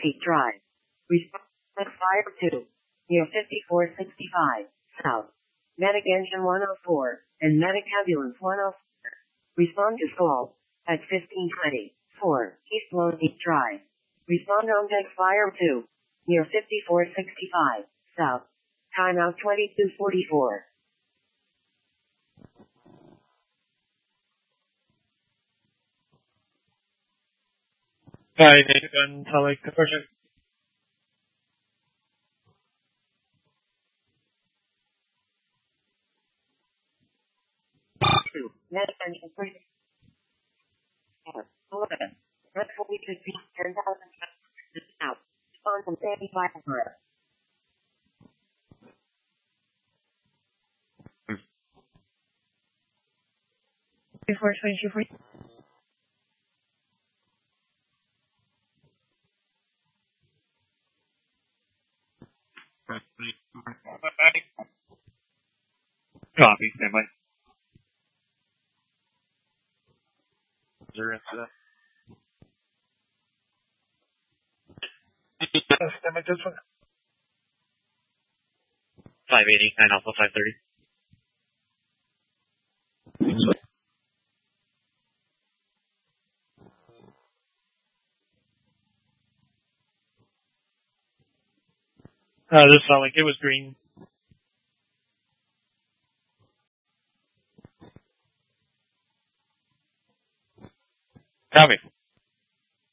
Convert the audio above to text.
Feet Drive. Respond at Fire 2. Near 5465 South. Medic Engine 104 and Medic Ambulance 104. Respond to call at 1520 4 East Lone Feet Drive. Respond on deck Fire 2. Near 5465 South. Timeout 2244. Hi, Nathan. Talik, the project. Medic Engine 3. 11. Red 42 feet, 10,000 out. Respond from 75 over. Before 23. Copy, standby. Zero into that. Standby this one. 580, 9 Alpha 530. This sounded like it was green. Copy.